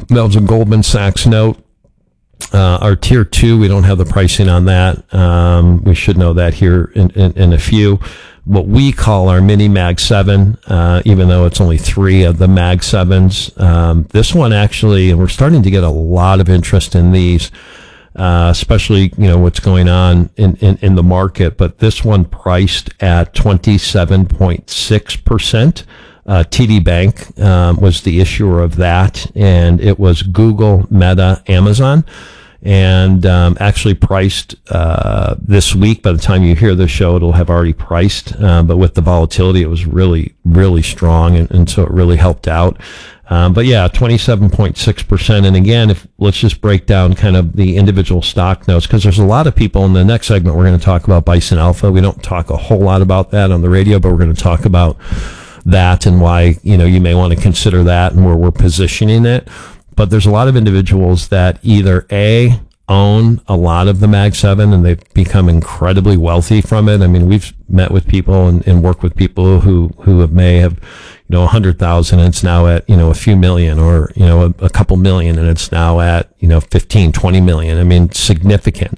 That was a Goldman Sachs note. Our tier 2, we don't have the pricing on that. We should know that here in a few. What we call our mini Mag 7, even though it's only 3 of the Mag 7s. This one actually, and we're starting to get a lot of interest in these, especially, what's going on in the market. But this one priced at 27.6%. TD Bank was the issuer of that, and it was Google, Meta, Amazon, and actually priced this week. By the time you hear the show, it'll have already priced, but with the volatility, it was really, really strong, and so it really helped out. But yeah, 27.6%. And again, let's just break down kind of the individual stock notes, because there's a lot of people in the next segment. We're going to talk about Bison Alpha. We don't talk a whole lot about that on the radio, but we're going to talk about that and why, you may want to consider that and where we're positioning it. But there's a lot of individuals that either A, own a lot of the Mag 7 and they've become incredibly wealthy from it. I mean, we've met with people and worked with people who may have, 100,000 and it's now at, a few million, or, a couple million and it's now at, 15, 20 million. I mean, significant.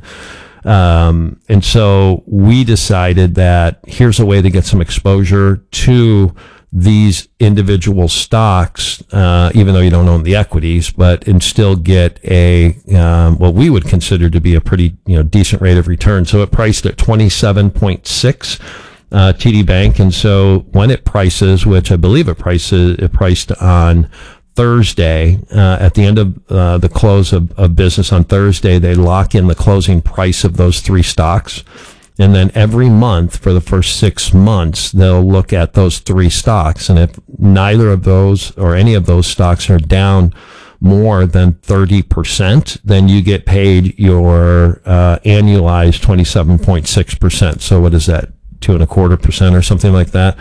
And so we decided that here's a way to get some exposure to these individual stocks, even though you don't own the equities, and still get what we would consider to be a pretty, decent rate of return. So it priced at 27.6, TD Bank. And so when it prices, which I believe it priced on Thursday, at the end of the close of business on Thursday, they lock in the closing price of those 3 stocks. And then every month for the first 6 months, they'll look at those 3 stocks. And if neither of those or any of those stocks are down more than 30%, then you get paid your annualized 27.6%. So what is that? 2.25% or something like that.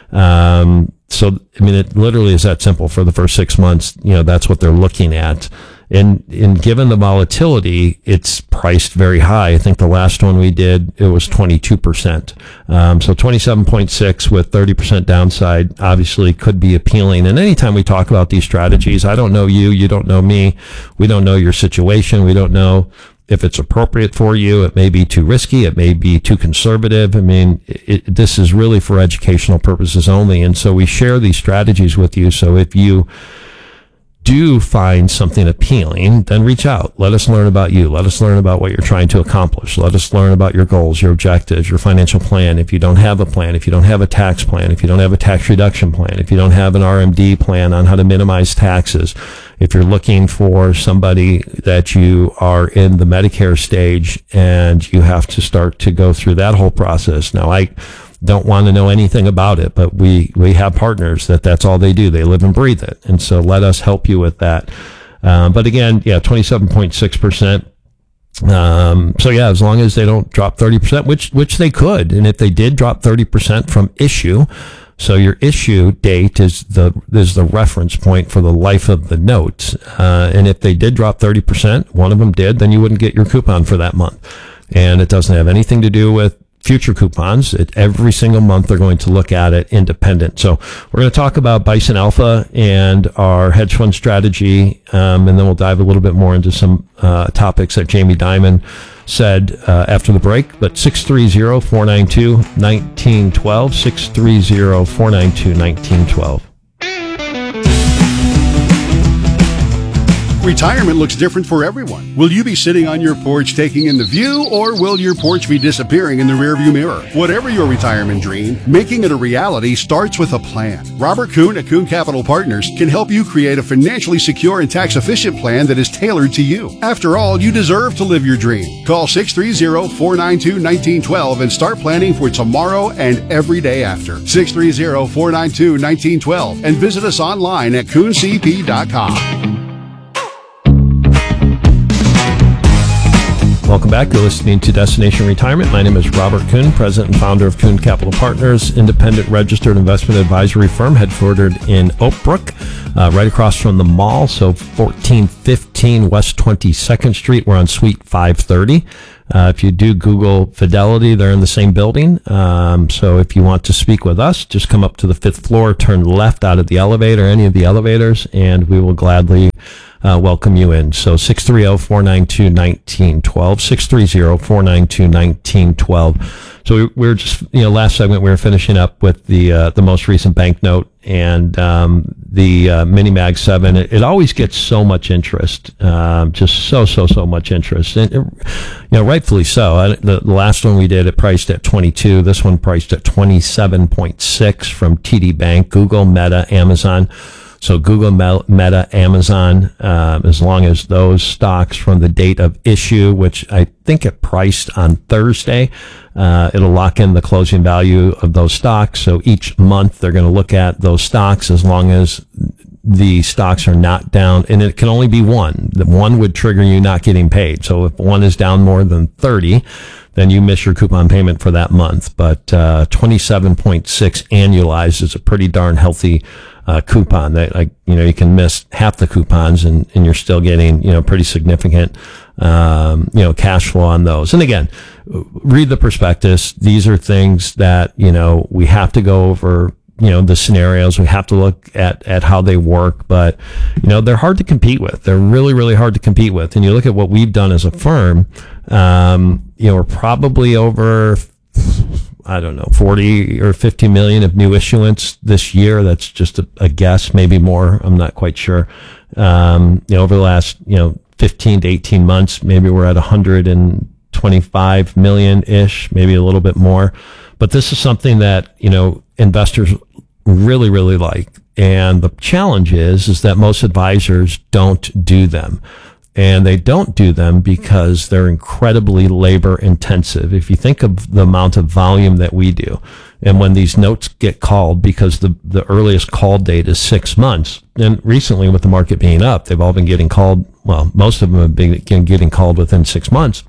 So, I mean, it literally is that simple. For the first 6 months, that's what they're looking at. And given the volatility, it's priced very high. I think the last one we did, it was 22%. So 27.6 with 30% downside obviously could be appealing. And anytime we talk about these strategies, I don't know you, you don't know me. We don't know your situation. We don't know if it's appropriate for you. It may be too risky. It may be too conservative. I mean, this is really for educational purposes only. And so we share these strategies with you. So if you do find something appealing, then reach out. Let us learn about you. Let us learn about what you're trying to accomplish. Let us learn about your goals, your objectives, your financial plan. If you don't have a plan, if you don't have a tax plan, if you don't have a tax reduction plan, if you don't have an RMD plan on how to minimize taxes, if you're looking for somebody that you are in the Medicare stage and you have to start to go through that whole process. Now, I don't want to know anything about it, but we have partners that's all they do. They live and breathe it. And so let us help you with that. But again, 27.6%. So yeah, as long as they don't drop 30%, which they could. And if they did drop 30% from issue, so your issue date is the reference point for the life of the note. And if they did drop 30%, one of them did, then you wouldn't get your coupon for that month. And it doesn't have anything to do with future coupons. Every single month they're going to look at it independent. So we're going to talk about Bison Alpha and our hedge fund strategy, and then we'll dive a little bit more into some topics that Jamie Dimon said after the break. But 630-492-1912, 630-492-1912. Retirement looks different for everyone. Will you be sitting on your porch taking in the view, or will your porch be disappearing in the rearview mirror? Whatever your retirement dream, making it a reality starts with a plan. Robert Kuhn at Kuhn Capital Partners can help you create a financially secure and tax-efficient plan that is tailored to you. After all, you deserve to live your dream. Call 630-492-1912 and start planning for tomorrow and every day after. 630-492-1912 and visit us online at KuhnCP.com. Welcome back. You're listening to Destination Retirement. My name is Robert Kuhn, president and founder of Kuhn Capital Partners, independent registered investment advisory firm headquartered in Oak Brook, right across from the mall. So 1415 West 22nd Street. We're on Suite 530. If you do Google Fidelity, they're in the same building. So if you want to speak with us, just come up to the 5th floor, turn left out of the elevator, any of the elevators, and we will gladly welcome you in. So 630-492-1912, 630-492-1912. So we were just, last segment we were finishing up with the most recent banknote and the Mini Mag 7. It always gets so much interest, just so much interest, and rightfully so. The last one we did, it priced at 22. This one priced at 27.6 from TD Bank, Google, Meta, Amazon. So Google, Meta, Amazon, as long as those stocks from the date of issue, which I think it priced on Thursday, it'll lock in the closing value of those stocks. So each month they're going to look at those stocks as long as the stocks are not down, and it can only be one. The one would trigger you not getting paid. So if one is down more than 30, then you miss your coupon payment for that month. But 27.6 annualized is a pretty darn healthy coupon that you can miss half the coupons and you're still getting pretty significant cash flow on those. And again, read the prospectus. These are things that we have to go over. The scenarios, we have to look at how they work, but they're hard to compete with. They're really, really hard to compete with. And you look at what we've done as a firm, we're probably over, 40 or 50 million of new issuance this year. That's just a guess, maybe more. I'm not quite sure. Over the last, 15 to 18 months, maybe we're at 125 million ish, maybe a little bit more. But this is something that, investors really, really like. And the challenge is that most advisors don't do them. And they don't do them because they're incredibly labor intensive. If you think of the amount of volume that we do, and when these notes get called, because the earliest call date is 6 months, and recently with the market being up, they've all been getting called, well, most of them have been getting called within 6 months.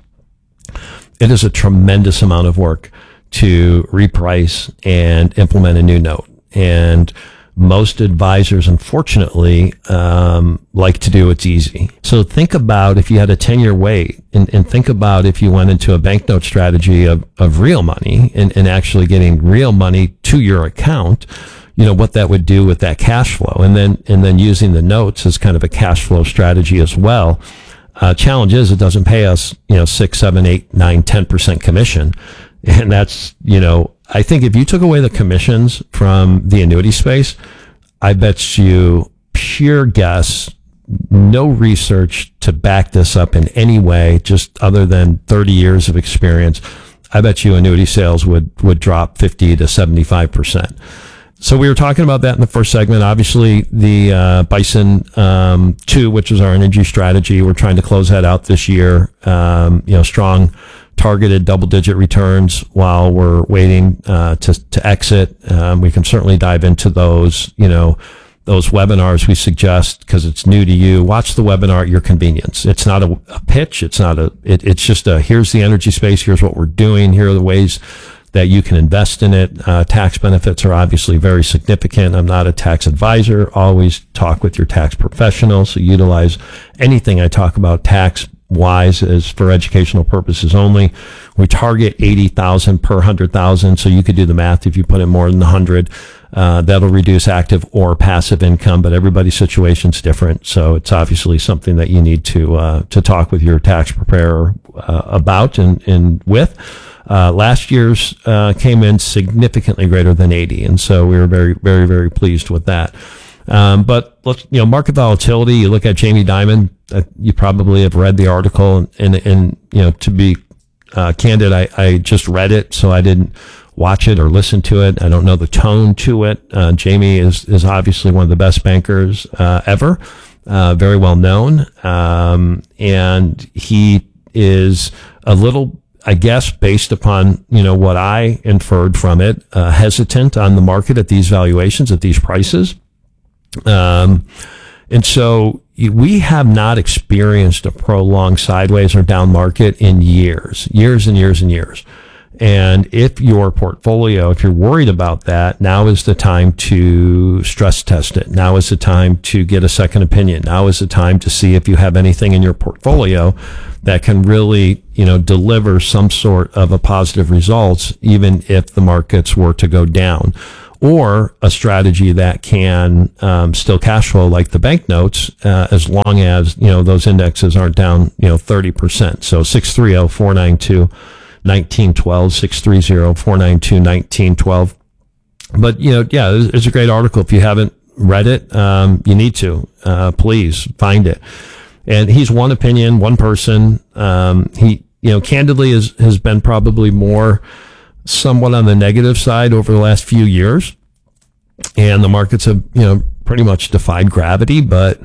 It is a tremendous amount of work to reprice and implement a new note. And most advisors, unfortunately, like to do what's easy. So think about if you had a 10-year wait, and think about if you went into a banknote strategy of real money and actually getting real money to your account, what that would do with that cash flow. And then using the notes as kind of a cash flow strategy as well. Challenge is it doesn't pay us, 6, 7, 8, 9, 10% commission. And that's, I think if you took away the commissions from the annuity space, I bet you, pure guess, no research to back this up in any way, just other than 30 years of experience, I bet you annuity sales would drop 50 to 75%. So we were talking about that in the first segment. Obviously, the Bison 2, which is our energy strategy, we're trying to close that out this year. Strong targeted double-digit returns while we're waiting to exit. We can certainly dive into those, those webinars we suggest because it's new to you. Watch the webinar at your convenience. It's not a pitch. It's not it's just here's the energy space. Here's what we're doing. Here are the ways that you can invest in it. Tax benefits are obviously very significant. I'm not a tax advisor. Always talk with your tax professional. So utilize anything I talk about tax wise is for educational purposes only. We target 80,000 per 100,000. So you could do the math. If you put in more than 100, that'll reduce active or passive income, but everybody's situation's different. So it's obviously something that you need to talk with your tax preparer, about and with. Last year's, came in significantly greater than 80. And so we were very, very, very pleased with that. But let's, market volatility, you look at Jamie Dimon, you probably have read the article and to be, candid, I just read it, so I didn't watch it or listen to it. I don't know the tone to it. Jamie is obviously one of the best bankers, ever, very well known. And he is a little, I guess, based upon, what I inferred from it, hesitant on the market at these valuations, at these prices. And so we have not experienced a prolonged sideways or down market in years and years and years. And if your portfolio, if you're worried about that, now is the time to stress test it. Now is the time to get a second opinion. Now is the time to see if you have anything in your portfolio that can really, deliver some sort of a positive results, even if the markets were to go down. or a strategy that can still cash flow like the bank notes, as long as, those indexes aren't down, 30%. So 630-492-1912, 630-492-1912. But, it's a great article. If you haven't read it, you need to, please find it. And he's one opinion, one person. He, candidly has been probably more somewhat on the negative side over the last few years. And the markets have, pretty much defied gravity, but,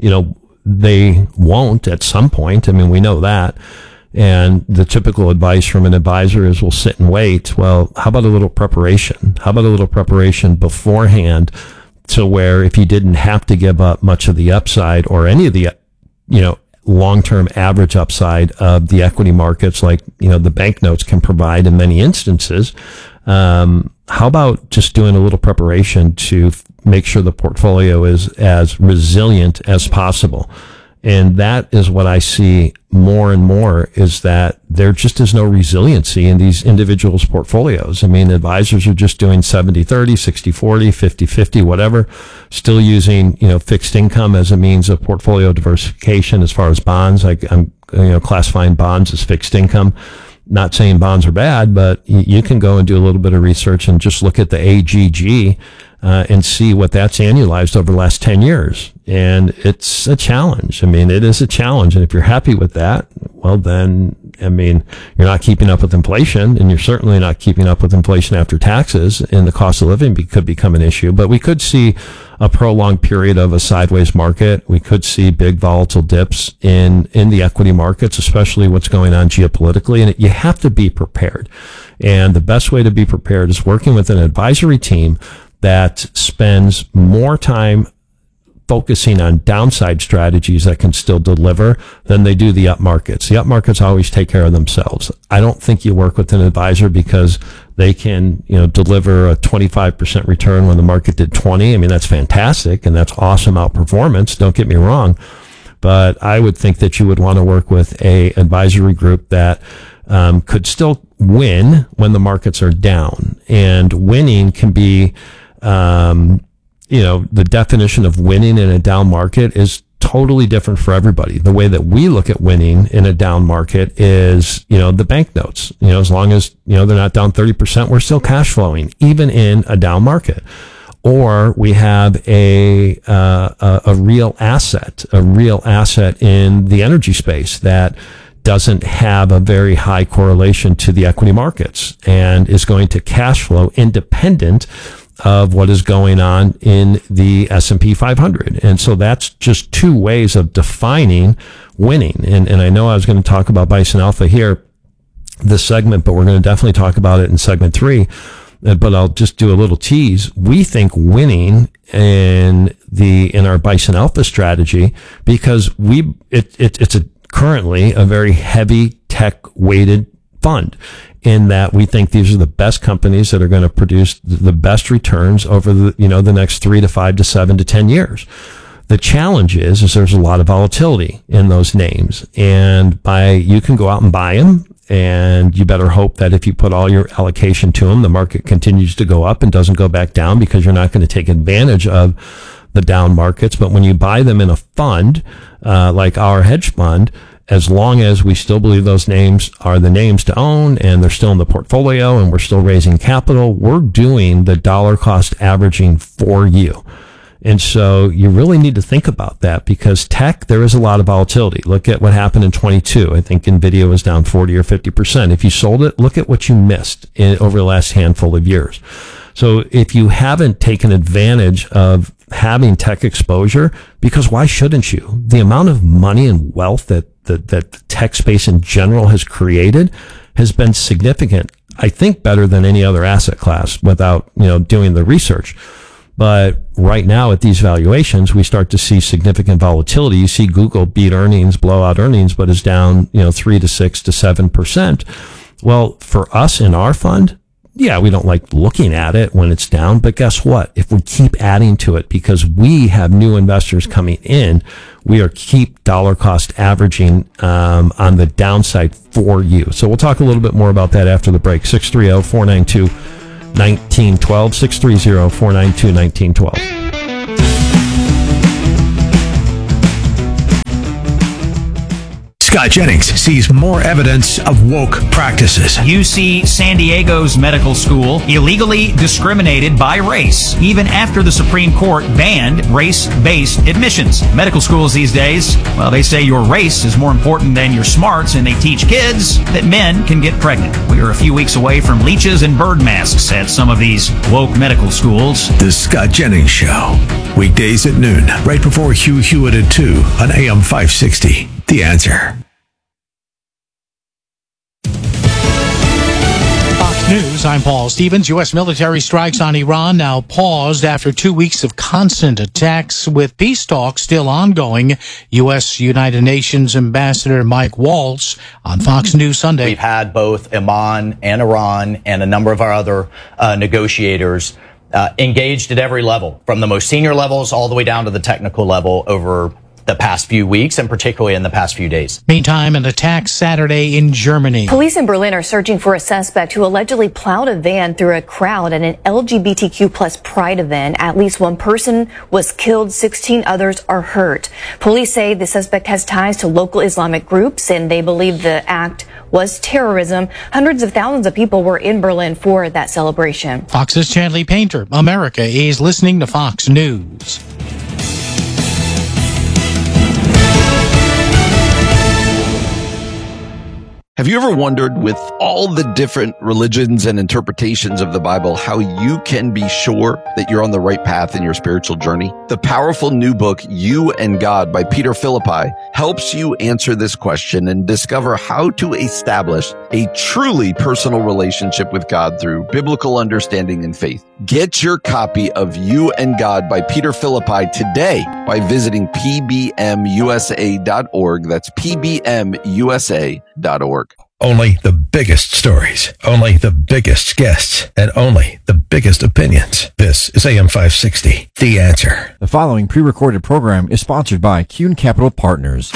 they won't at some point. I mean, we know that. And the typical advice from an advisor is, we'll sit and wait. Well, how about a little preparation? How about a little preparation beforehand, to where if you didn't have to give up much of the upside or any of the, long-term average upside of the equity markets, like, the bank notes can provide in many instances, how about just doing a little preparation to make sure the portfolio is as resilient as possible? And that is what I see more and more, is that there just is no resiliency in these individuals' portfolios. I mean, advisors are just doing 70-30, 60-40, 50-50, whatever, still using, fixed income as a means of portfolio diversification as far as bonds. I'm classifying bonds as fixed income. Not saying bonds are bad, but you can go and do a little bit of research and just look at the AGG and see what that's annualized over the last 10 years. And it's a challenge. I mean, it is a challenge. And if you're happy with that, well, then, I mean, you're not keeping up with inflation, and you're certainly not keeping up with inflation after taxes, and the cost of living could become an issue. But we could see a prolonged period of a sideways market. We could see big volatile dips in the equity markets, especially what's going on geopolitically. And you have to be prepared. And the best way to be prepared is working with an advisory team that spends more time focusing on downside strategies that can still deliver than they do the up markets. The up markets always take care of themselves. I don't think you work with an advisor because they can, deliver a 25% return when the market did 20. I mean, that's fantastic, and that's awesome outperformance. Don't get me wrong. But I would think that you would want to work with a advisory group that could still win when the markets are down. And winning can be, the definition of winning in a down market is totally different for everybody. The way that we look at winning in a down market is, the bank notes. As long as, they're not down 30%, we're still cash flowing, even in a down market. Or we have a real asset in the energy space that doesn't have a very high correlation to the equity markets and is going to cash flow independent of what is going on in the S&P 500. And so that's just two ways of defining winning. And I know I was going to talk about Bison Alpha here, this segment, but we're going to definitely talk about it in segment 3. But I'll just do a little tease. We think winning in our Bison Alpha strategy, because it's currently a very heavy tech weighted fund, in that we think these are the best companies that are going to produce the best returns over the next 3 to 5 to 7 to 10 years. The challenge is there's a lot of volatility in those names, and you can go out and buy them, and you better hope that if you put all your allocation to them, the market continues to go up and doesn't go back down, because you're not going to take advantage of the down markets. But when you buy them in a fund, like our hedge fund, as long as we still believe those names are the names to own and they're still in the portfolio and we're still raising capital, we're doing the dollar cost averaging for you. And so you really need to think about that, because tech, there is a lot of volatility. Look at what happened in 22. I think NVIDIA was down 40 or 50%. If you sold it, look at what you missed over the last handful of years. So if you haven't taken advantage of having tech exposure, because why shouldn't you? The amount of money and wealth that the tech space in general has created has been significant. I think better than any other asset class without, doing the research. But right now at these valuations, we start to see significant volatility. You see Google beat earnings, blow out earnings, but is down, 3 to 6 to 7%. Well, for us in our fund, yeah, we don't like looking at it when it's down, but guess what? If we keep adding to it, because we have new investors coming in, we are keep dollar cost averaging on the downside for you. So we'll talk a little bit more about that after the break. 630-492 1912, 630-492-1912. Scott Jennings sees more evidence of woke practices. UC San Diego's medical school illegally discriminated by race, even after the Supreme Court banned race-based admissions. Medical schools these days, well, they say your race is more important than your smarts, and they teach kids that men can get pregnant. We are a few weeks away from leeches and bird masks at some of these woke medical schools. The Scott Jennings Show. Weekdays at noon, right before Hugh Hewitt at 2 on AM 560. The Answer. News, I'm Paul Stevens. U.S. military strikes on Iran now paused after 2 weeks of constant attacks, with peace talks still ongoing. U.S. United Nations Ambassador Mike Waltz on Fox News Sunday. We've had both Oman and Iran and a number of our other negotiators engaged at every level, from the most senior levels all the way down to the technical level over the past few weeks, and particularly in the past few days. Meantime, an attack Saturday in Germany. Police in Berlin are searching for a suspect who allegedly plowed a van through a crowd at an LGBTQ plus pride event. At least one person was killed, 16 others are hurt. Police say the suspect has ties to local Islamic groups, and they believe the act was terrorism. Hundreds of thousands of people were in Berlin for that celebration. Fox's Chanley Painter. America is listening to Fox News. Have you ever wondered, with all the different religions and interpretations of the Bible, how you can be sure that you're on the right path in your spiritual journey? The powerful new book, You and God by Peter Philippi, helps you answer this question and discover how to establish a truly personal relationship with God through biblical understanding and faith. Get your copy of You and God by Peter Philippi today by visiting pbmusa.org. That's pbmusa.org. Only the biggest stories, only the biggest guests, and only the biggest opinions. This is AM 560, The Answer. The following pre-recorded program is sponsored by Kuhn Capital Partners.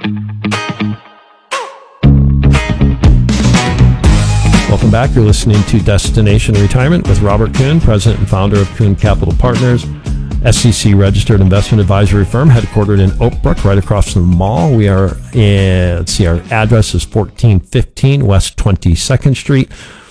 Welcome back. You're listening to Destination Retirement with Robert Kuhn, president and founder of Kuhn Capital Partners, SEC registered investment advisory firm headquartered in Oak Brook, right across from the mall. We are in, our address is 1415 West 22nd Street,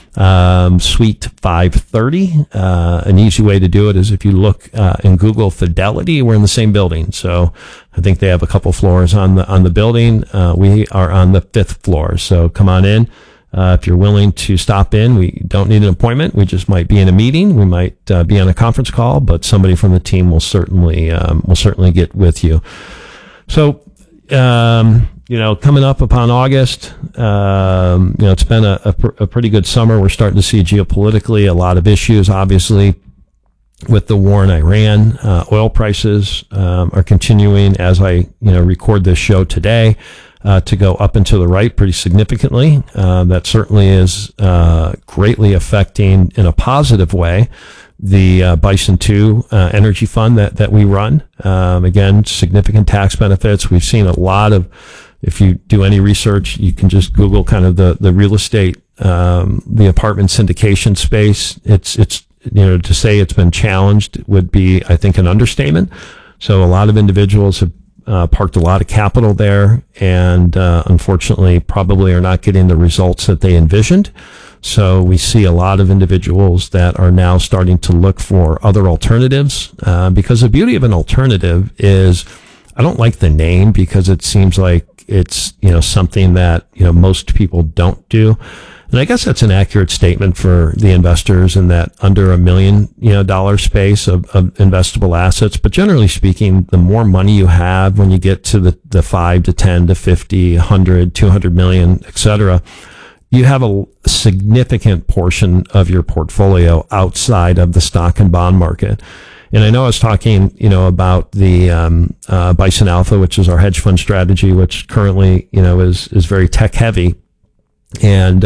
Suite 530. An easy way to do it is if you look in Google Fidelity, we're in the same building. So I think they have a couple floors on the building. We are on the 5th floor. So come on in. If you're willing to stop in, we don't need an appointment. We just might be in a meeting. We might be on a conference call, but somebody from the team will certainly get with you. So, coming up upon August, it's been a pretty good summer. We're starting to see geopolitically a lot of issues, obviously, with the war in Iran. Oil prices are continuing as I record this show today. To go up and to the right pretty significantly. That certainly is greatly affecting, in a positive way, the Bison 2 energy fund that we run. Again, significant tax benefits. We've seen a lot of, if you do any research, you can just Google kind of the real estate, the apartment syndication space. It's to say it's been challenged would be, I think, an understatement. So a lot of individuals have parked a lot of capital there, and unfortunately probably are not getting the results that they envisioned. So we see a lot of individuals that are now starting to look for other alternatives, because the beauty of an alternative is, I don't like the name because it seems like it's something that most people don't do. And I guess that's an accurate statement for the investors in that under $1 million, dollar space of investable assets. But generally speaking, the more money you have when you get to the 5 to 10 to 50, 100, 200 million, et cetera, you have a significant portion of your portfolio outside of the stock and bond market. And I know I was talking, about the Bison Alpha, which is our hedge fund strategy, which currently, is very tech heavy. And,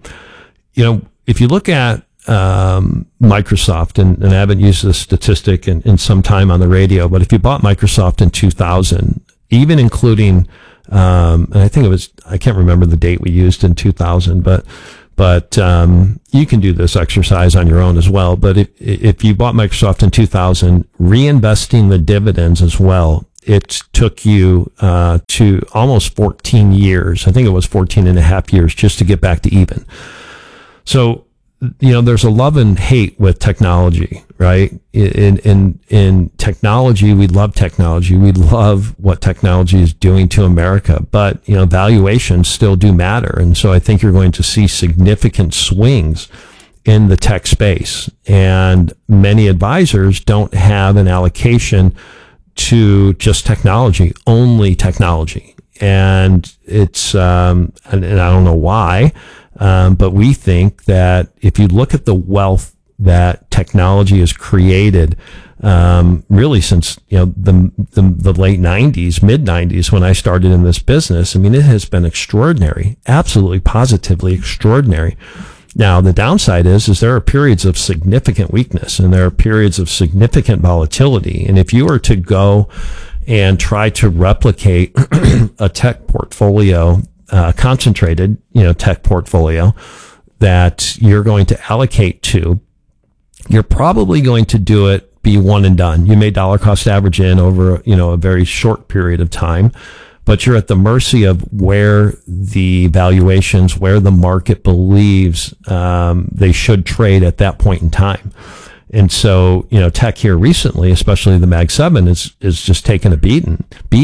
if you look at Microsoft, and I haven't used this statistic in some time on the radio, but if you bought Microsoft in 2000, even including, and I think I can't remember the date we used in 2000, but But you can do this exercise on your own as well. But if you bought Microsoft in 2000, reinvesting the dividends as well, it took you to almost 14 years. I think it was 14 and a half years just to get back to even. So, there's a love and hate with technology, right? In technology, we love technology. We love what technology is doing to America, but, valuations still do matter. And so I think you're going to see significant swings in the tech space. And many advisors don't have an allocation to just technology, only technology. And it's, and I don't know why, but we think that if you look at the wealth that technology has created, really since, the late 90s, mid 90s, when I started in this business, it has been extraordinary, absolutely positively extraordinary. Now, the downside is there are periods of significant weakness and there are periods of significant volatility. And if you were to go and try to replicate a tech portfolio, concentrated, tech portfolio that you're going to allocate to, you're probably going to do it, be one and done. You may dollar cost average in over, a very short period of time, but you're at the mercy of where the valuations, where the market believes, they should trade at that point in time. And so, tech here recently, especially the Mag 7 is just taking a beating.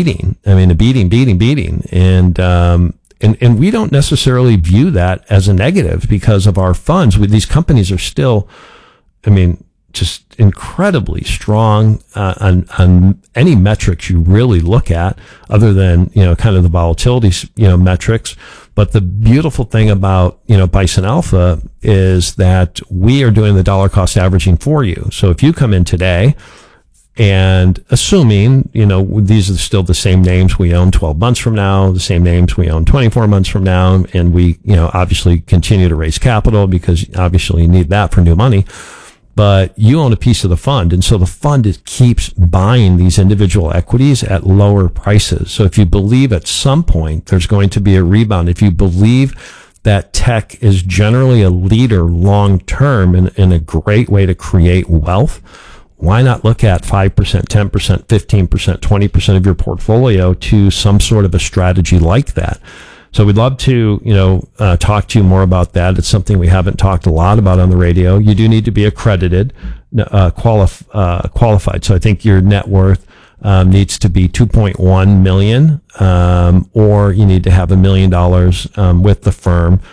And we don't necessarily view that as a negative because of our funds. These companies are still, just incredibly strong on any metrics you really look at, other than, kind of the volatility, metrics. But the beautiful thing about, Bison Alpha is that we are doing the dollar cost averaging for you. So if you come in today, and assuming, these are still the same names we own 12 months from now, the same names we own 24 months from now, and we, obviously continue to raise capital because obviously you need that for new money, but you own a piece of the fund. And so the fund keeps buying these individual equities at lower prices. So if you believe at some point there's going to be a rebound, if you believe that tech is generally a leader long term and a great way to create wealth, why not look at 5%, 10%, 15%, 20% of your portfolio to some sort of a strategy like that? So we'd love to, talk to you more about that. It's something we haven't talked a lot about on the radio. You do need to be accredited, qualified. So I think your net worth needs to be 2.1 million, or you need to have $1 million with the firm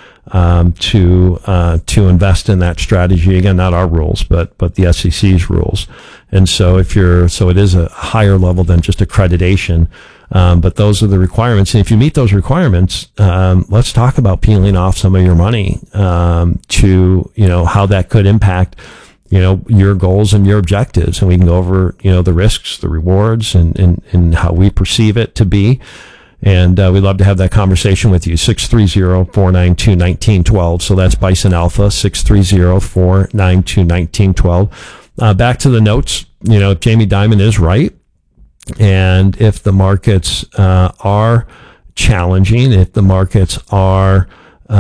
to invest in that strategy. Again, not our rules, but the SEC's rules. And so so it is a higher level than just accreditation. But those are the requirements. And if you meet those requirements, let's talk about peeling off some of your money, to, how that could impact, your goals and your objectives. And we can go over, the risks, the rewards, and how we perceive it to be. And we'd love to have that conversation with you. 630-492-1912. So that's Bison Alpha, 630-492-1912. Back to the notes. If Jamie Dimon is right, and if the markets are challenging, if the markets are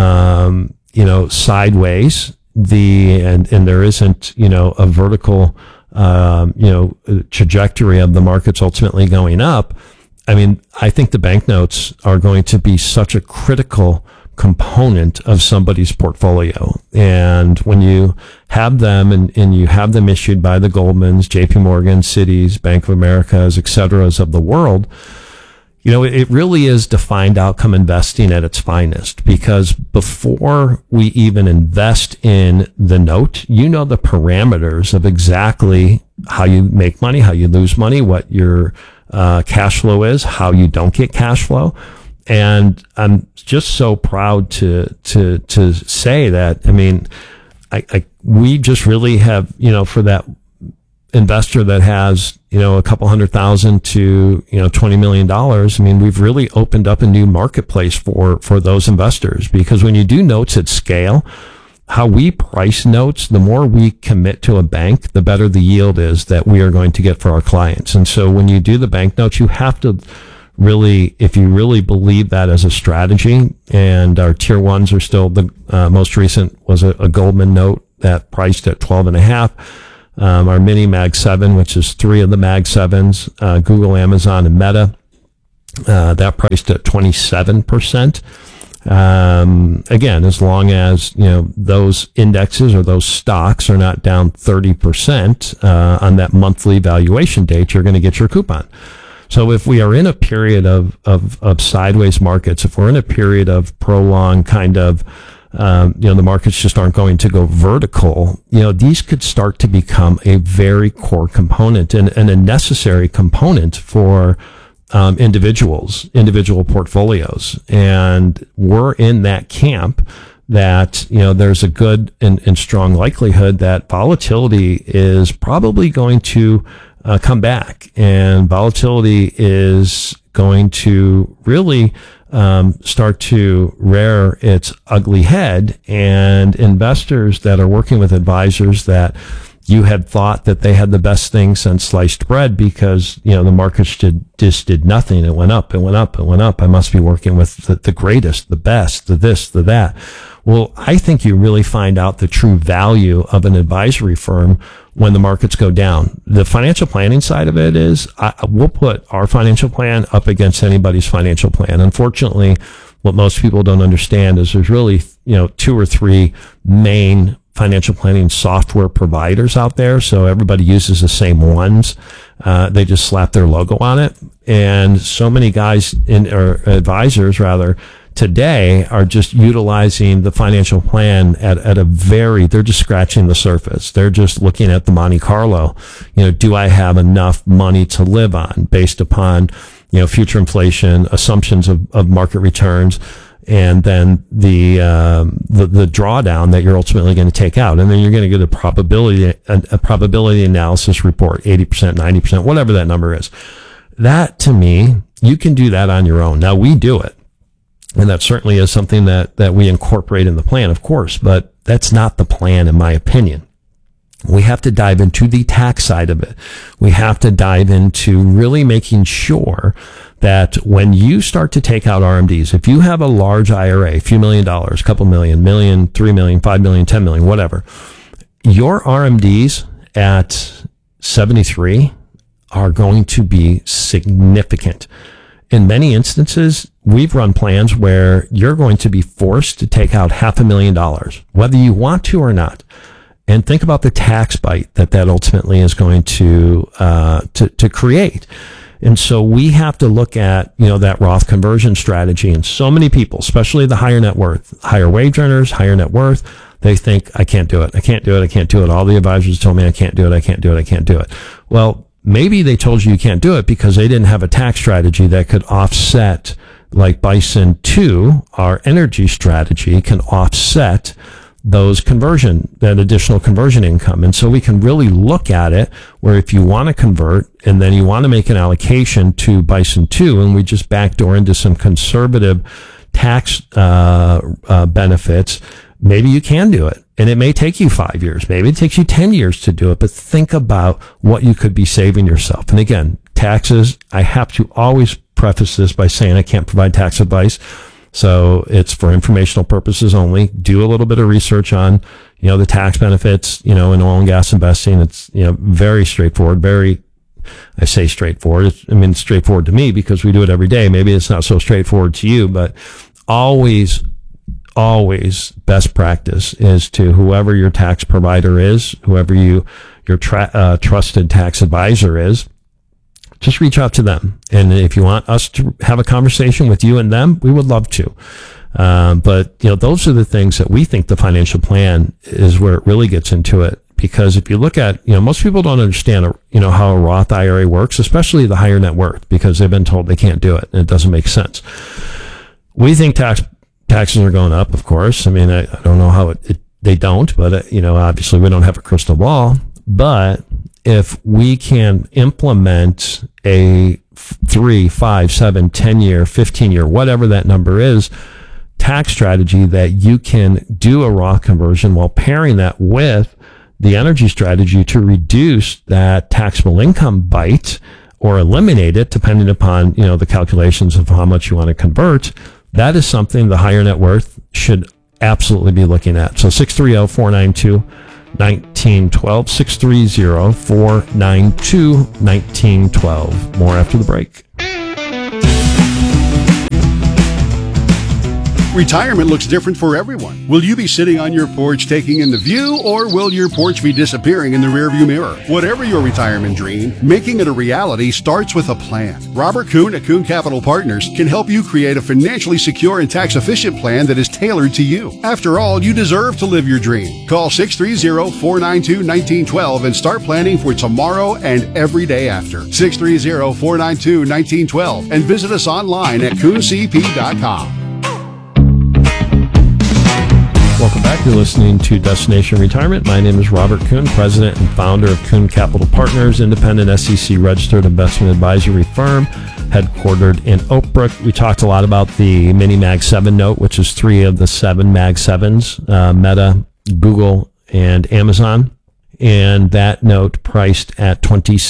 sideways, and there isn't a vertical trajectory of the markets ultimately going up, I think the banknotes are going to be such a critical component of somebody's portfolio. And when you have them and you have them issued by the Goldmans, JP Morgan, Citis, Bank of Americas, et cetera, of the world, it really is defined outcome investing at its finest, because before we even invest in the note, the parameters of exactly how you make money, how you lose money, what your cash flow is, how you don't get cash flow. And I'm just so proud to say that, we just really have, for that investor that has, a couple $100,000 to, $20 million. We've really opened up a new marketplace for those investors, because when you do notes at scale, how we price notes, the more we commit to a bank, the better the yield is that we are going to get for our clients. And so when you do the bank notes, you have to really, if you really believe that as a strategy, and our tier ones are still the most recent was a Goldman note that priced at 12.5. Our mini Mag 7, which is 3 of the Mag 7s, Google, Amazon, and Meta, that priced at 27%. Again, as long as, those indexes or those stocks are not down 30% on that monthly valuation date, you're going to get your coupon. So if we are in a period of sideways markets, if we're in a period of prolonged kind of, the markets just aren't going to go vertical, these could start to become a very core component and a necessary component for individual portfolios. And we're in that camp that, there's a good and strong likelihood that volatility is probably going to come back, and volatility is going to really start to rear its ugly head. And investors that are working with advisors that you had thought that they had the best thing since sliced bread because, the markets just did nothing. It went up, it went up, it went up. I must be working with the greatest, the best, the this, the that. Well, I think you really find out the true value of an advisory firm when the markets go down. The financial planning side of it is we'll put our financial plan up against anybody's financial plan. Unfortunately, what most people don't understand is there's really, 2 or 3 main financial planning software providers out there. So everybody uses the same ones. They just slap their logo on it. And so many guys or advisors rather today are just utilizing the financial plan at a they're just scratching the surface. They're just looking at the Monte Carlo. Do I have enough money to live on based upon, future inflation, assumptions of market returns, and then the drawdown that you're ultimately going to take out. And then you're going to get a probability analysis report, 80%, 90%, whatever that number is. That, to me, you can do that on your own. Now, we do it. And that certainly is something that we incorporate in the plan, of course, but that's not the plan, in my opinion. We have to dive into the tax side of it. We have to dive into really making sure that when you start to take out RMDs, if you have a large IRA, a few $1 million, a couple million, $1 million, $3 million, $5 million, $10 million, whatever, your RMDs at 73 are going to be significant. In many instances, we've run plans where you're going to be forced to take out $500,000, whether you want to or not. And think about the tax bite that ultimately is going to create. And so we have to look at, that Roth conversion strategy. And so many people, especially the higher net worth, higher wage earners, higher net worth, they think, I can't do it. I can't do it. I can't do it. All the advisors told me I can't do it. I can't do it. I can't do it. Well, maybe they told you can't do it because they didn't have a tax strategy that could offset, like Bison 2, our energy strategy can offset that additional conversion income. And so we can really look at it where if you want to convert and then you want to make an allocation to Bison 2 and we just backdoor into some conservative tax benefits, maybe you can do it. And it may take you 5 years. Maybe it takes you 10 years to do it, but think about what you could be saving yourself. And again, taxes, I have to always preface this by saying I can't provide tax advice. So it's for informational purposes only. Do a little bit of research on, the tax benefits, in oil and gas investing. It's, very straightforward, I say straightforward. It's straightforward to me because we do it every day. Maybe it's not so straightforward to you, but always best practice is to whoever your tax provider is, whoever your trusted tax advisor is, just reach out to them. And if you want us to have a conversation with you and them, we would love to. But those are the things that we think the financial plan is where it really gets into it. Because if you look at, most people don't understand, how a Roth IRA works, especially the higher net worth, because they've been told they can't do it and it doesn't make sense. We think taxes are going up, of course. I don't know how they don't, but obviously we don't have a crystal ball. But if we can implement a 3, 5, 7, 10 year, 15 year, whatever that number is, tax strategy that you can do a Roth conversion while pairing that with the energy strategy to reduce that taxable income bite, or eliminate it, depending upon, the calculations of how much you want to convert, that is something the higher net worth should absolutely be looking at. So 630-492-1912, 630-492-1912. More after the break. Retirement looks different for everyone. Will you be sitting on your porch taking in the view, or will your porch be disappearing in the rearview mirror? Whatever your retirement dream, making it a reality starts with a plan. Robert Kuhn at Kuhn Capital Partners can help you create a financially secure and tax-efficient plan that is tailored to you. After all, you deserve to live your dream. Call 630-492-1912 and start planning for tomorrow and every day after. 630-492-1912 and visit us online at KuhnCP.com. Welcome back. You're listening to Destination Retirement. My name is Robert Kuhn, president and founder of Kuhn Capital Partners, independent SEC-registered investment advisory firm, headquartered in Oak Brook. We talked a lot about the Mini Mag 7 note, which is 3 of the 7 Mag 7s, Meta, Google, and Amazon. And that note priced at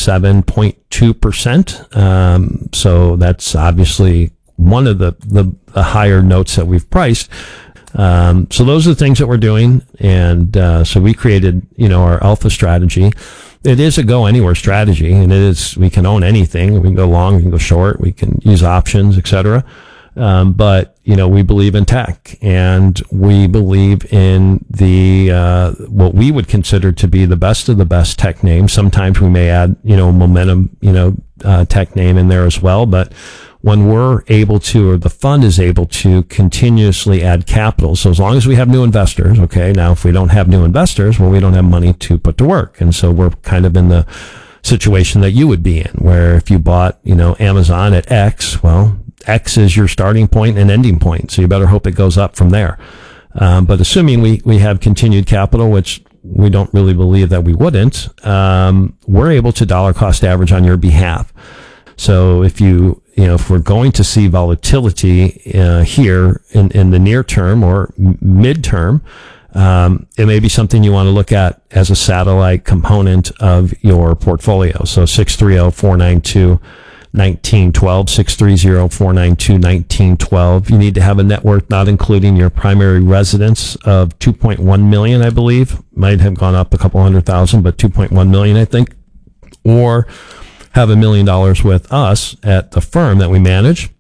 27.2%. So that's obviously one of the higher notes that we've priced. So those are the things that we're doing. And, so we created, our alpha strategy. It is a go anywhere strategy, and we can own anything. We can go long, we can go short, we can use options, etc. But, we believe in tech, and we believe in the, what we would consider to be the best of the best tech names. Sometimes we may add, momentum, tech name in there as well. But when we're able to, or the fund is able to continuously add capital, so as long as we have new investors, okay, now if we don't have new investors, well, we don't have money to put to work. And so we're kind of in the situation that you would be in, where if you bought, Amazon at X, well, X is your starting point and ending point. So you better hope it goes up from there. But assuming we have continued capital, which we don't really believe that we wouldn't, we're able to dollar cost average on your behalf. So if if we're going to see volatility here in the near term or midterm, it may be something you want to look at as a satellite component of your portfolio. So 630-492-1912, 630-492-1912. You need to have a net worth not including your primary residence of 2.1 million, I believe. Might have gone up a couple $100,000, but 2.1 million, I think. Or have $1 million with us at the firm that we manage,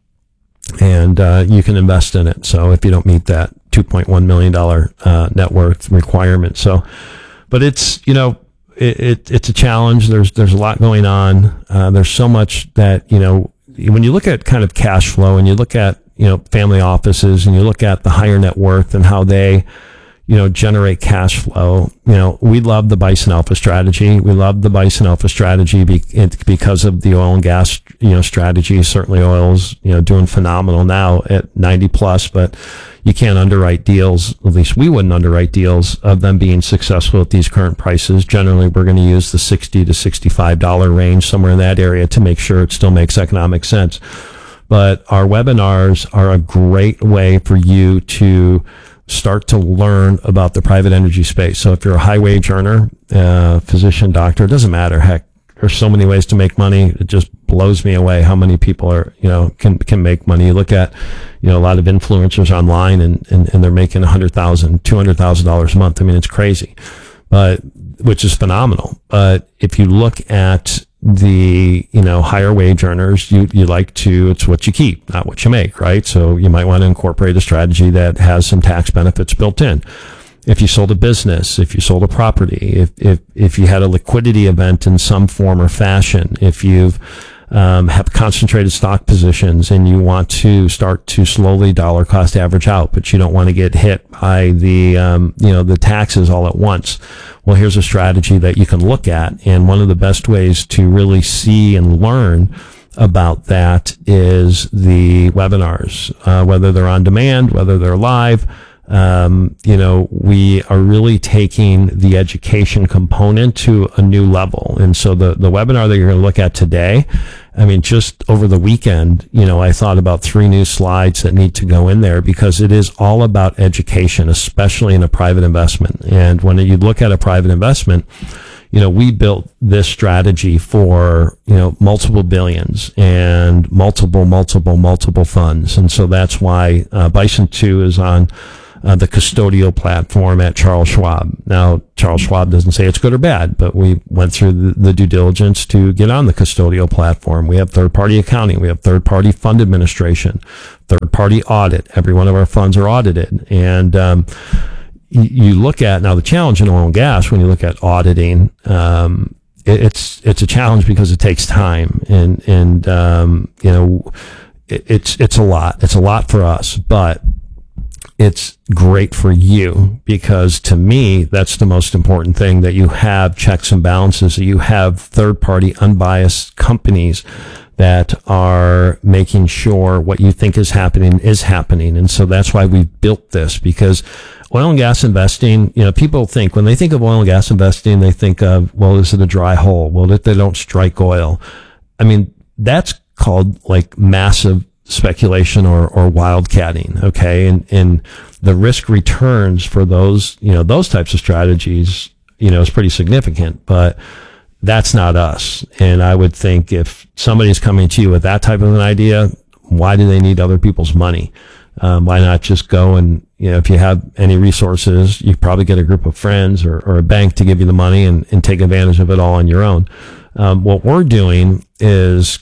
and you can invest in it. So if you don't meet that $2.1 million net worth requirement. So, but it's, it's a challenge. There's a lot going on. There's so much that, when you look at kind of cash flow and you look at, family offices and you look at the higher net worth and how they, generate cash flow. We love the Bison Alpha strategy. We love the Bison Alpha strategy because of the oil and gas, strategy. Certainly oil's, doing phenomenal now at 90 plus, but you can't underwrite deals. At least we wouldn't underwrite deals of them being successful at these current prices. Generally, we're going to use the $60 to $65 range, somewhere in that area, to make sure it still makes economic sense. But our webinars are a great way for you to start to learn about the private energy space. So if you're a high wage earner, physician, doctor, it doesn't matter. Heck, there's so many ways to make money. It just blows me away how many people are, can make money. You look at, a lot of influencers online and they're making $100,000, $200,000 a month. I mean, it's crazy, but which is phenomenal. But if you look at the, higher wage earners, it's what you keep, not what you make, right? So you might want to incorporate a strategy that has some tax benefits built in. If you sold a business, if you sold a property, if you had a liquidity event in some form or fashion, if you've have concentrated stock positions and you want to start to slowly dollar cost average out, but you don't want to get hit by the, the taxes all at once. Well, here's a strategy that you can look at. And one of the best ways to really see and learn about that is the webinars, whether they're on demand, whether they're live. We are really taking the education component to a new level. And so the webinar that you're going to look at today, I mean, just over the weekend, I thought about 3 new slides that need to go in there because it is all about education, especially in a private investment. And when you look at a private investment, we built this strategy for, multiple billions and multiple funds. And so that's why Bison 2 is on the custodial platform at Charles Schwab. Now, Charles Schwab doesn't say it's good or bad, but we went through the due diligence to get on the custodial platform. We have third-party accounting. We have third-party fund administration, third-party audit. Every one of our funds are audited. And you look at, now the challenge in oil and gas, when you look at auditing, it's a challenge because it takes time. And it's a lot. It's a lot for us, but it's great for you, because to me, that's the most important thing, that you have checks and balances, that you have third-party unbiased companies that are making sure what you think is happening is happening. And so that's why we've built this, because oil and gas investing, people think, when they think of oil and gas investing, they think of, well, is it a dry hole? Well, if they don't strike oil. I mean, that's called like massive speculation or wildcatting. Okay. And the risk returns for those, those types of strategies, is pretty significant, but that's not us. And I would think if somebody's coming to you with that type of an idea, why do they need other people's money? Why not just go and, if you have any resources, you probably get a group of friends or a bank to give you the money and take advantage of it all on your own. What we're doing is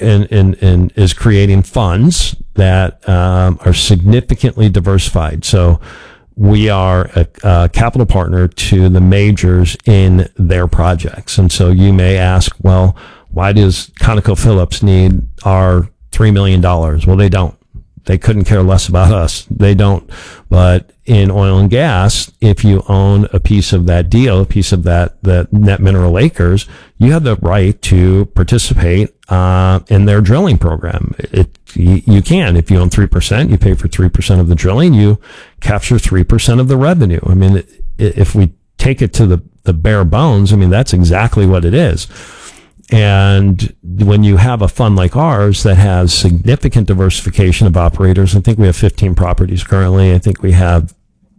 is creating funds that are significantly diversified. So we are a capital partner to the majors in their projects. And so you may ask, well, why does ConocoPhillips need our $3 million? Well, they don't. They couldn't care less about us. They don't. But in oil and gas, if you own a piece of that deal, a piece of that net mineral acres, you have the right to participate in their drilling program. You can. If you own 3%, you pay for 3% of the drilling, you capture 3% of the revenue. I mean, if we take it to the bare bones, I mean, that's exactly what it is. And when you have a fund like ours that has significant diversification of operators, I think we have 15 properties currently. I think we have,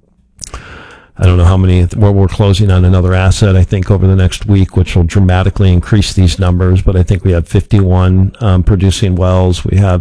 I don't know how many, we're closing on another asset, I think, over the next week, which will dramatically increase these numbers. But I think we have 51 producing wells. We have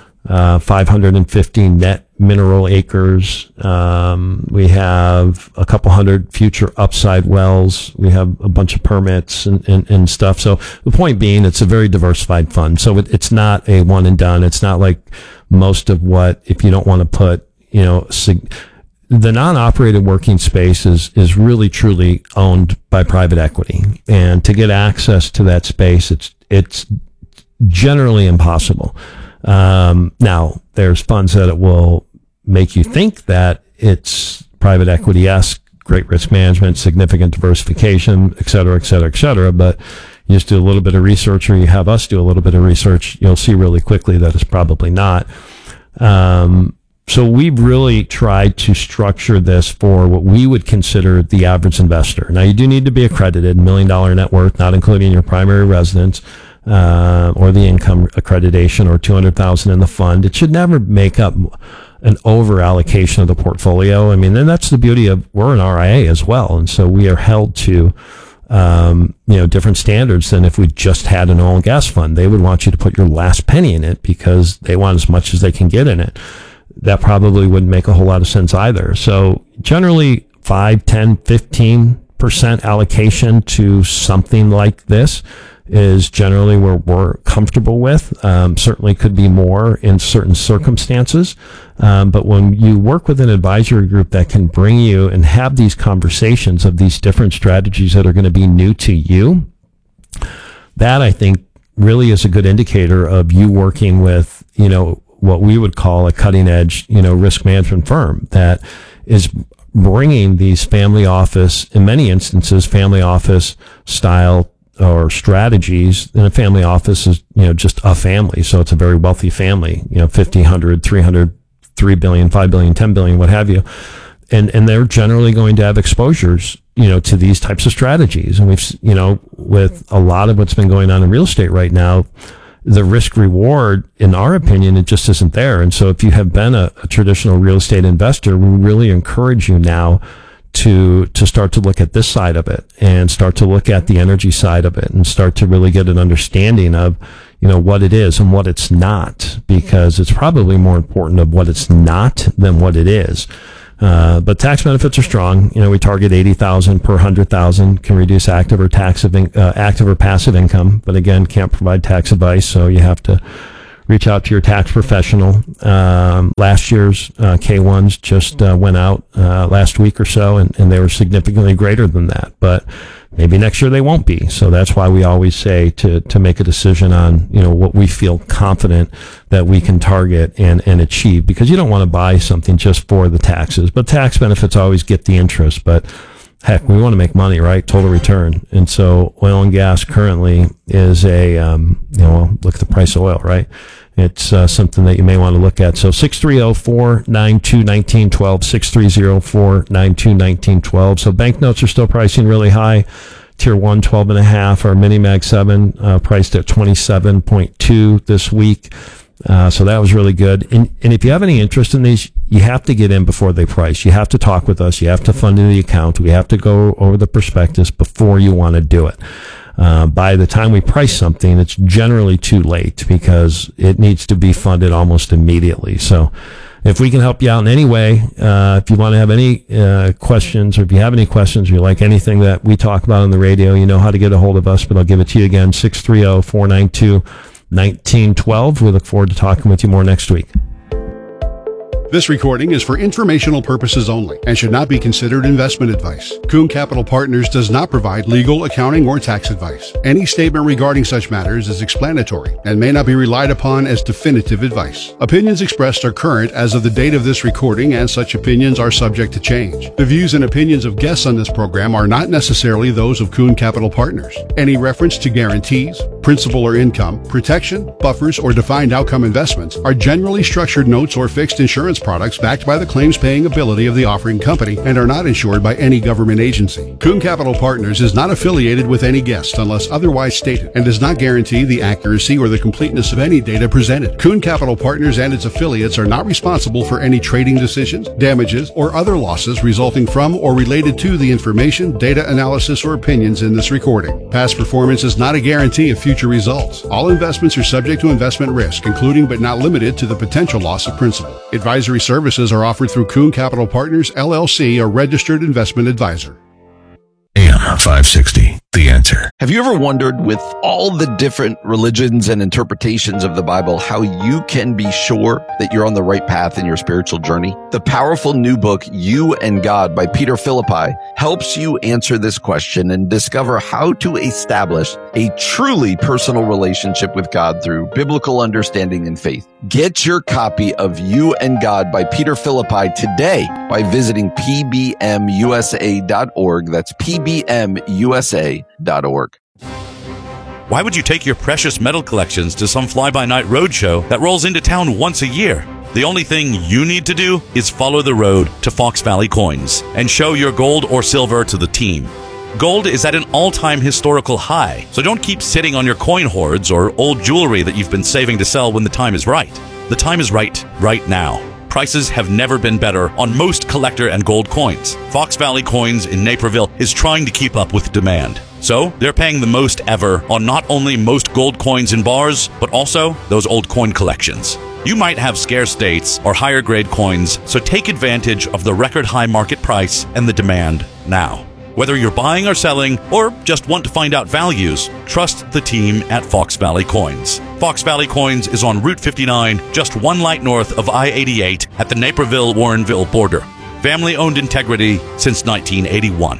550 net mineral acres. We have a couple hundred future upside wells. We have a bunch of permits and stuff. So the point being, it's a very diversified fund. So it's not a one and done. It's not like most of what, if you don't want to put, the non-operated working space is really truly owned by private equity. And to get access to that space, it's generally impossible. Now there's funds that it will make you think that it's private equity-esque, great risk management, significant diversification, et cetera, et cetera, et cetera. But you just do a little bit of research, or you have us do a little bit of research, you'll see really quickly that it's probably not. So we've really tried to structure this for what we would consider the average investor. Now, you do need to be accredited, $1 million net worth, not including your primary residence, or the income accreditation, or $200,000 in the fund. It should never make up an over allocation of the portfolio. I mean, and that's the beauty of, we're an RIA as well. And so we are held to, different standards than if we just had an oil and gas fund. They would want you to put your last penny in it because they want as much as they can get in it. That probably wouldn't make a whole lot of sense either. So generally 5, 10, 15% allocation to something like this is generally where we're comfortable with. Certainly could be more in certain circumstances. But when you work with an advisory group that can bring you and have these conversations of these different strategies that are going to be new to you, that I think really is a good indicator of you working with, what we would call a cutting edge, risk management firm that is bringing these family office, in many instances, family office style or strategies. And a family office is, just a family. So it's a very wealthy family, 50, 100, 300, 3 billion, 5 billion, 10 billion, what have you. And they're generally going to have exposures, to these types of strategies. And we've, with a lot of what's been going on in real estate right now, the risk reward, in our opinion, it just isn't there. And so if you have been a traditional real estate investor, we really encourage you now to start to look at this side of it and start to look at the energy side of it and start to really get an understanding of, what it is and what it's not, because it's probably more important of what it's not than what it is. But tax benefits are strong. We target 80,000 per 100,000, can reduce active or passive income, but again, can't provide tax advice. So you have to reach out to your tax professional. Last year's K1s just went out last week or so, and they were significantly greater than that. But maybe next year they won't be. So that's why we always say to make a decision on, what we feel confident that we can target and achieve, because you don't want to buy something just for the taxes. But tax benefits always get the interest. But heck, we want to make money, right? Total return. And so oil and gas currently is look at the price of oil, right? It's something that you may want to look at. So 630-492-1912, 630-492-1912. So banknotes are still pricing really high. Tier 1, 12.5. Our Mini Mag 7 priced at 27.2 this week. So that was really good. And if you have any interest in these, you have to get in before they price. You have to talk with us. You have to fund in the account. We have to go over the prospectus before you want to do it. By the time we price something, it's generally too late because it needs to be funded almost immediately. So if we can help you out in any way, if you want to have any questions, or if you have any questions, or you like anything that we talk about on the radio, you know how to get a hold of us, but I'll give it to you again, 630-492-1912. We look forward to talking with you more next week. This recording is for informational purposes only and should not be considered investment advice. Kuhn Capital Partners does not provide legal, accounting, or tax advice. Any statement regarding such matters is explanatory and may not be relied upon as definitive advice. Opinions expressed are current as of the date of this recording, and such opinions are subject to change. The views and opinions of guests on this program are not necessarily those of Kuhn Capital Partners. Any reference to guarantees, principal or income, protection, buffers, or defined outcome investments are generally structured notes or fixed insurance products backed by the claims-paying ability of the offering company and are not insured by any government agency. Kuhn Capital Partners is not affiliated with any guest unless otherwise stated and does not guarantee the accuracy or the completeness of any data presented. Kuhn Capital Partners and its affiliates are not responsible for any trading decisions, damages, or other losses resulting from or related to the information, data analysis, or opinions in this recording. Past performance is not a guarantee of future results. All investments are subject to investment risk, including but not limited to the potential loss of principal. Advisory services are offered through Kuhn Capital Partners, LLC, a registered investment advisor. AM 560, The Answer. Have you ever wondered, with all the different religions and interpretations of the Bible, how you can be sure that you're on the right path in your spiritual journey? The powerful new book, You and God by Peter Philippi, helps you answer this question and discover how to establish a truly personal relationship with God through biblical understanding and faith. Get your copy of You and God by Peter Philippi today by visiting pbmusa.org. That's pbmusa.org. Why would you take your precious metal collections to some fly-by-night roadshow that rolls into town once a year? The only thing you need to do is follow the road to Fox Valley Coins and show your gold or silver to the team. Gold is at an all-time historical high, so don't keep sitting on your coin hoards or old jewelry that you've been saving to sell when the time is right. The time is right now. Prices have never been better on most collector and gold coins. Fox Valley Coins in Naperville is trying to keep up with demand. So they're paying the most ever on not only most gold coins in bars, but also those old coin collections. You might have scarce dates or higher grade coins, so take advantage of the record high market price and the demand now. Whether you're buying or selling, or just want to find out values, trust the team at Fox Valley Coins. Fox Valley Coins is on Route 59, just one light north of I-88 at the Naperville-Warrenville border. Family-owned integrity since 1981.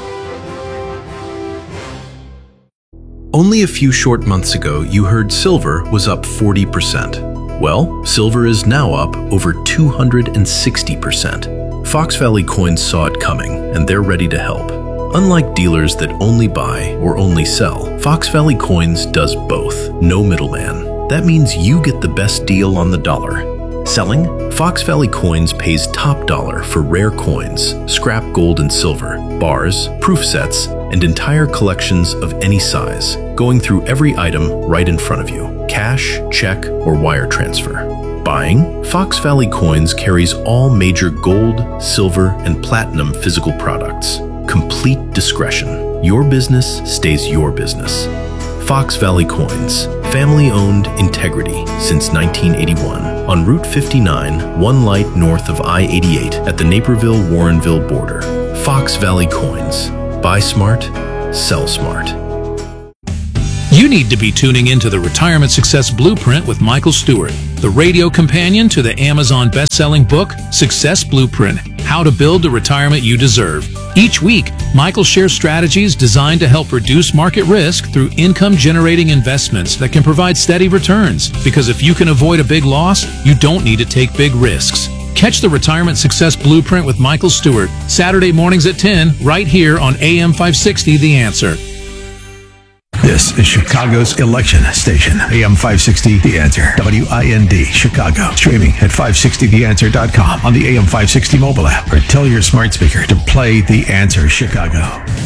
Only a few short months ago, you heard silver was up 40%. Well, silver is now up over 260%. Fox Valley Coins saw it coming, and they're ready to help. Unlike dealers that only buy or only sell, Fox Valley Coins does both. No middleman. That means you get the best deal on the dollar. Selling? Fox Valley Coins pays top dollar for rare coins, scrap gold and silver, bars, proof sets, and entire collections of any size, going through every item right in front of you. Cash, check, or wire transfer. Buying? Fox Valley Coins carries all major gold, silver, and platinum physical products. Complete discretion. Your business stays your business. Fox Valley Coins. Family-owned integrity since 1981. On Route 59, one light north of I-88 at the Naperville-Warrenville border. Fox Valley Coins. Buy smart, sell smart. You need to be tuning into the Retirement Success Blueprint with Michael Stewart, the radio companion to the Amazon best-selling book, Success Blueprint, How to Build the Retirement You Deserve. Each week, Michael shares strategies designed to help reduce market risk through income-generating investments that can provide steady returns. Because if you can avoid a big loss, you don't need to take big risks. Catch the Retirement Success Blueprint with Michael Stewart, Saturday mornings at 10, right here on AM 560, The Answer. This is Chicago's election station. AM 560, The Answer. WIND, Chicago. Streaming at 560theanswer.com on the AM 560 mobile app, or tell your smart speaker to play The Answer Chicago.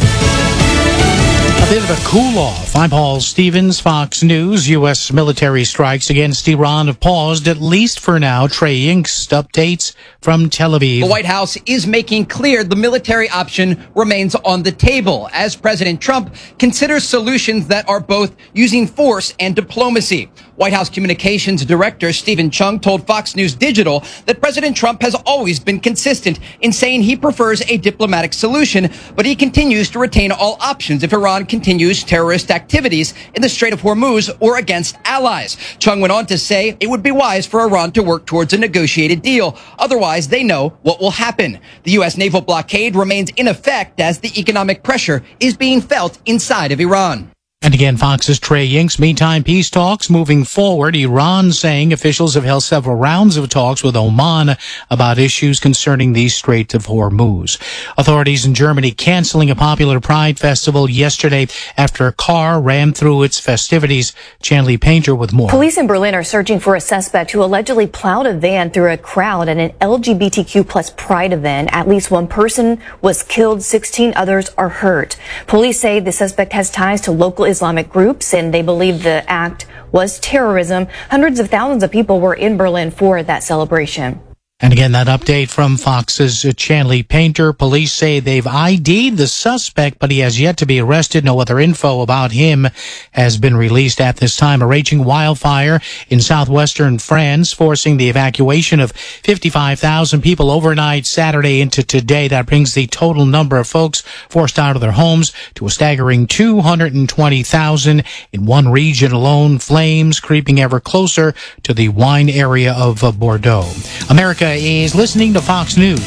A bit of a cool-off. I'm Paul Stevens, Fox News. U.S. military strikes against Iran have paused, at least for now. Trey Yingst updates from Tel Aviv. The White House is making clear the military option remains on the table as President Trump considers solutions that are both using force and diplomacy. White House Communications Director Stephen Chung told Fox News Digital that President Trump has always been consistent in saying he prefers a diplomatic solution, but he continues to retain all options if Iran continues terrorist activities in the Strait of Hormuz or against allies. Chung went on to say it would be wise for Iran to work towards a negotiated deal. Otherwise, they know what will happen. The U.S. naval blockade remains in effect as the economic pressure is being felt inside of Iran. And again, Fox's Trey Yingst. Meantime, peace talks moving forward. Iran saying officials have held several rounds of talks with Oman about issues concerning the Strait of Hormuz. Authorities in Germany canceling a popular Pride festival yesterday after a car ran through its festivities. Chanley Painter with more. Police in Berlin are searching for a suspect who allegedly plowed a van through a crowd at an LGBTQ plus Pride event. At least one person was killed, 16 others are hurt. Police say the suspect has ties to local Islamic groups, and they believe the act was terrorism. Hundreds of thousands of people were in Berlin for that celebration. And again, that update from Fox's Chanley Painter. Police say they've ID'd the suspect, but he has yet to be arrested. No other info about him has been released at this time. A raging wildfire in southwestern France, forcing the evacuation of 55,000 people overnight Saturday into today. That brings the total number of folks forced out of their homes to a staggering 220,000 in one region alone. Flames creeping ever closer to the wine area of Bordeaux. America is listening to Fox News.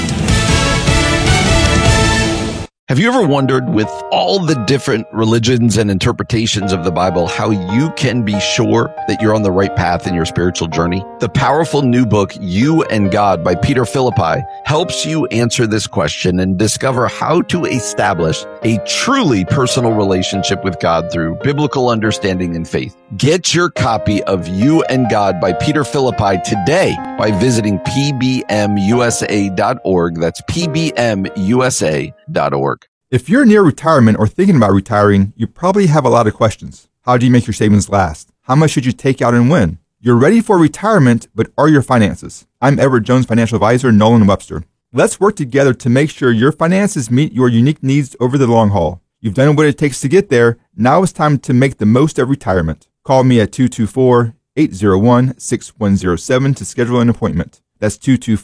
Have you ever wondered, with all the different religions and interpretations of the Bible, how you can be sure that you're on the right path in your spiritual journey? The powerful new book, You and God by Peter Philippi, helps you answer this question and discover how to establish a truly personal relationship with God through biblical understanding and faith. Get your copy of You and God by Peter Philippi today by visiting pbmusa.org. That's pbmusa.org. If you're near retirement or thinking about retiring, you probably have a lot of questions. How do you make your savings last? How much should you take out and when? You're ready for retirement, but are your finances? I'm Edward Jones financial advisor, Nolan Webster. Let's work together to make sure your finances meet your unique needs over the long haul. You've done what it takes to get there. Now it's time to make the most of retirement. Call me at 224-801-6107 to schedule an appointment. That's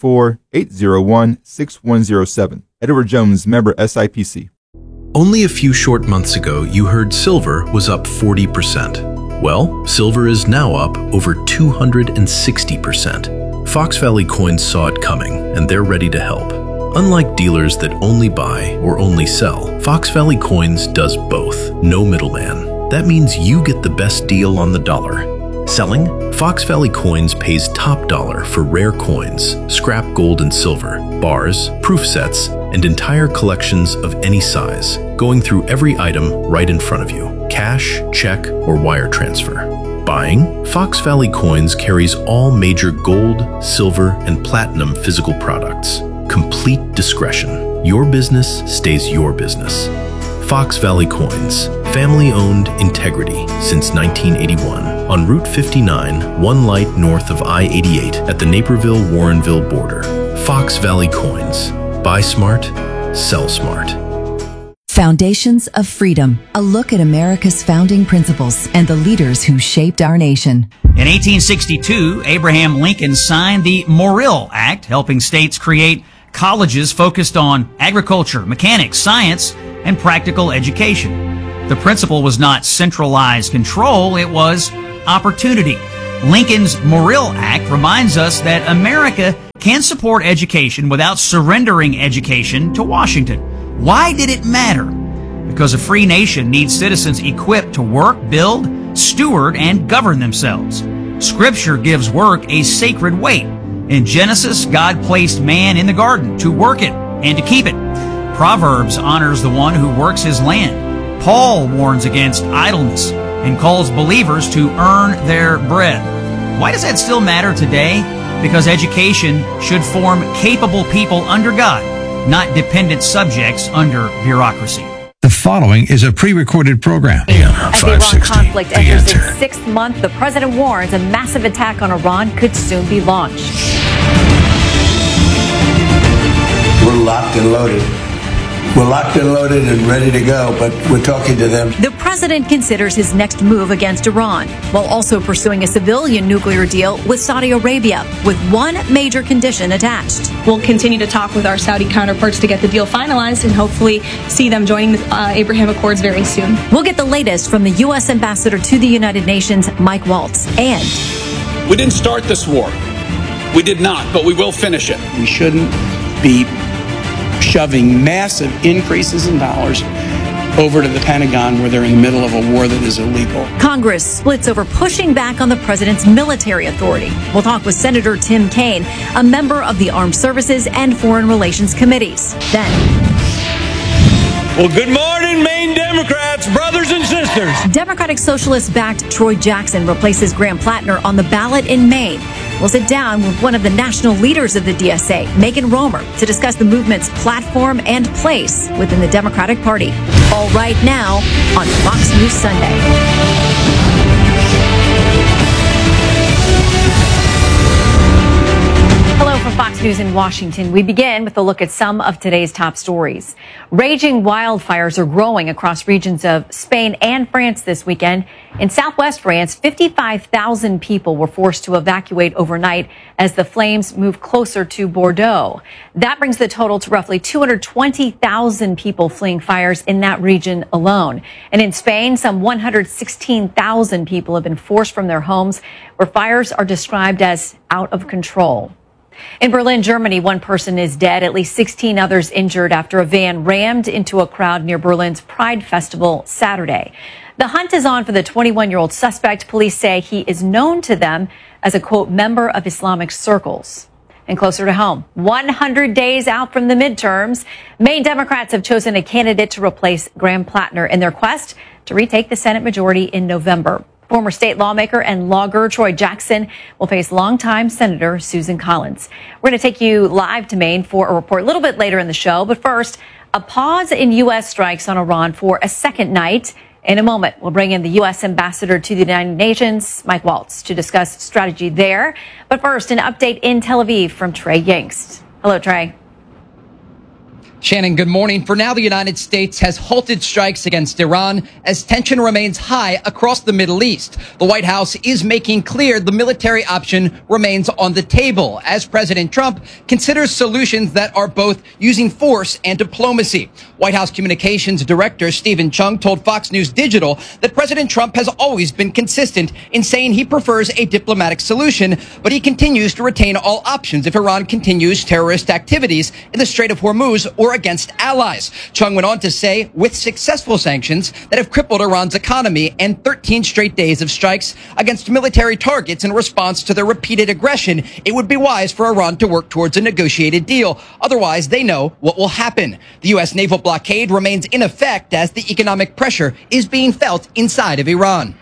224-801-6107. Edward Jones, member SIPC. Only a few short months ago, you heard silver was up 40%. Well, silver is now up over 260%. Fox Valley Coins saw it coming, and they're ready to help. Unlike dealers that only buy or only sell, Fox Valley Coins does both. No middleman. That means you get the best deal on the dollar. Selling? Fox Valley Coins pays top dollar for rare coins, scrap gold and silver, bars, proof sets, and entire collections of any size, going through every item right in front of you. Cash, check, or wire transfer. Buying? Fox Valley Coins carries all major gold, silver, and platinum physical products. Complete discretion. Your business stays your business. Fox Valley Coins. Family-owned integrity since 1981. on Route 59, one light north of I-88 at the Naperville-Warrenville border. Fox Valley Coins. Buy smart, sell smart. Foundations of Freedom, a look at America's founding principles and the leaders who shaped our nation. In 1862, Abraham Lincoln signed the Morrill Act, helping states create colleges focused on agriculture, mechanics, science, and practical education. The principle was not centralized control, it was opportunity. Lincoln's Morrill Act reminds us that America can support education without surrendering education to Washington. Why did it matter? Because a free nation needs citizens equipped to work, build, steward, and govern themselves. Scripture gives work a sacred weight. In Genesis, God placed man in the garden to work it and to keep it. Proverbs honors the one who works his land. Paul warns against idleness and calls believers to earn their bread. Why does that still matter today? Because education should form capable people under God, not dependent subjects under bureaucracy. The following is a pre-recorded program. As the Iran conflict enters its 6th month, the president warns a massive attack on Iran could soon be launched. We're locked and loaded. We're locked and loaded and ready to go, but we're talking to them. The president considers his next move against Iran, while also pursuing a civilian nuclear deal with Saudi Arabia, with one major condition attached. We'll continue to talk with our Saudi counterparts to get the deal finalized and hopefully see them joining the Abraham Accords very soon. We'll get the latest from the U.S. ambassador to the United Nations, Mike Waltz. And we didn't start this war. We did not, but we will finish it. We shouldn't be shoving massive increases in dollars over to the Pentagon where they're in the middle of a war that is illegal. Congress splits over pushing back on the president's military authority. We'll talk with Senator Tim Kaine, a member of the Armed Services and Foreign Relations Committees. Then, well, good morning, Maine Democrats, brothers and sisters. Democratic Socialist-backed Troy Jackson replaces Graham Plattner on the ballot in Maine. We'll sit down with one of the national leaders of the DSA, Megan Romer, to discuss the movement's platform and place within the Democratic Party. All right now on Fox News Sunday. Hello from Fox News in Washington. We begin with a look at some of today's top stories. Raging wildfires are growing across regions of Spain and France this weekend. In southwest France, 55,000 people were forced to evacuate overnight as the flames move closer to Bordeaux. That brings the total to roughly 220,000 people fleeing fires in that region alone. And in Spain, some 116,000 people have been forced from their homes, where fires are described as out of control. In Berlin, Germany, one person is dead, at least 16 others injured after a van rammed into a crowd near Berlin's Pride Festival Saturday. The hunt is on for the 21-year-old suspect. Police say he is known to them as a, quote, member of Islamic circles. And closer to home, 100 days out from the midterms, Maine Democrats have chosen a candidate to replace Graham Plattner in their quest to retake the Senate majority in November. Former state lawmaker and logger Troy Jackson will face longtime Senator Susan Collins. We're going to take you live to Maine for a report a little bit later in the show. But first, a pause in U.S. strikes on Iran for a second night. In a moment, we'll bring in the U.S. ambassador to the United Nations, Mike Waltz, to discuss strategy there. But first, an update in Tel Aviv from Trey Yingst. Hello, Trey. Shannon, good morning. For now, the United States has halted strikes against Iran as tension remains high across the Middle East. The White House is making clear the military option remains on the table as President Trump considers solutions that are both using force and diplomacy. White House Communications Director Stephen Chung told Fox News Digital that President Trump has always been consistent in saying he prefers a diplomatic solution, but he continues to retain all options if Iran continues terrorist activities in the Strait of Hormuz or against allies. Chung went on to say, with successful sanctions that have crippled Iran's economy and 13 straight days of strikes against military targets in response to their repeated aggression, it would be wise for Iran to work towards a negotiated deal. Otherwise, they know what will happen. The U.S. naval blockade remains in effect as the economic pressure is being felt inside of Iran.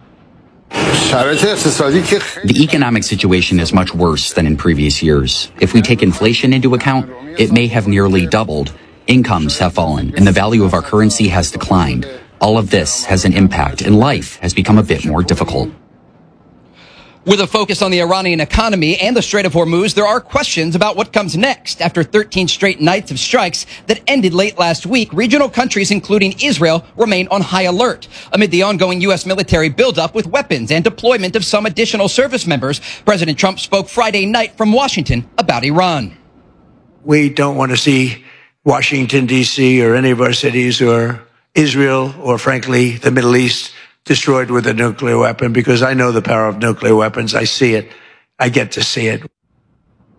The economic situation is much worse than in previous years. If we take inflation into account, it may have nearly doubled. Incomes have fallen, and the value of our currency has declined. All of this has an impact, and life has become a bit more difficult. With a focus on the Iranian economy and the Strait of Hormuz, there are questions about what comes next. After 13 straight nights of strikes that ended late last week, regional countries, including Israel, remain on high alert amid the ongoing U.S. military buildup with weapons and deployment of some additional service members. President Trump spoke Friday night from Washington about Iran. We don't want to see Washington, D.C. or any of our cities or Israel or, frankly, the Middle East destroyed with a nuclear weapon, because I know the power of nuclear weapons. I see it. I get to see it.